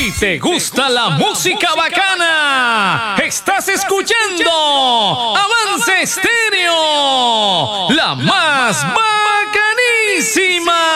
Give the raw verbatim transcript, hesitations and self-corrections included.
Si te gusta la música bacana, estás escuchando Avance Estéreo, la más bacanísima.